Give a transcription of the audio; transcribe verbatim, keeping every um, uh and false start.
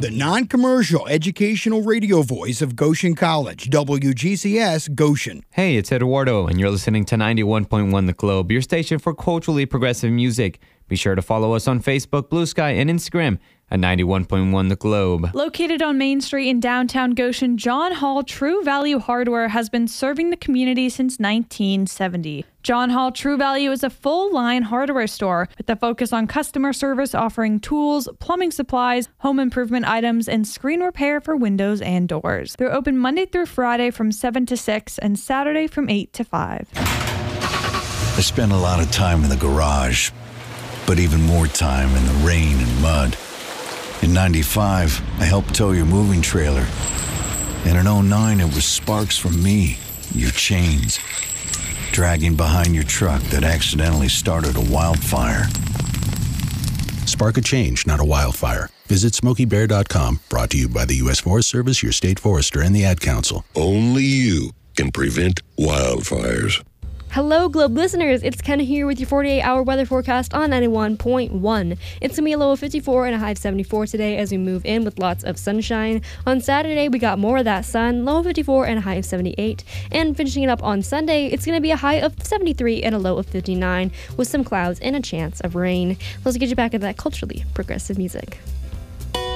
The non-commercial educational radio voice of Goshen College, W G C S Goshen. Hey, it's Eduardo, and you're listening to ninety-one point one The Globe, your station for culturally progressive music. Be sure to follow us on Facebook, Blue Sky, and Instagram at ninety-one point one The Globe. Located on Main Street in downtown Goshen, John Hall True Value Hardware has been serving the community since nineteen seventy. John Hall True Value is a full-line hardware store with a focus on customer service, offering tools, plumbing supplies, home improvement items, and screen repair for windows and doors. They're open Monday through Friday from seven to six and Saturday from eight to five. I spent a lot of time in the garage, but even more time in the rain and mud. In ninety-five, I helped tow your moving trailer. And in oh nine, it was sparks from me, your chains, dragging behind your truck that accidentally started a wildfire. Spark a change, not a wildfire. Visit Smokey Bear dot com, brought to you by the U S Forest Service, your state forester, and the Ad Council. Only you can prevent wildfires. Hello, Globe listeners. It's Ken here with your forty-eight hour weather forecast on ninety-one point one. It's going to be a low of fifty-four and a high of seventy-four today as we move in with lots of sunshine. On Saturday, we got more of that sun, low of fifty-four and a high of seventy-eight. And finishing it up on Sunday, it's going to be a high of seventy-three and a low of fifty-nine with some clouds and a chance of rain. Let's get you back into that culturally progressive music.